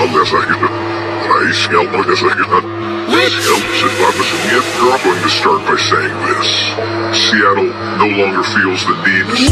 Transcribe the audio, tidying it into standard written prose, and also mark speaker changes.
Speaker 1: I'm going to start by saying this. Seattle no longer feels the need to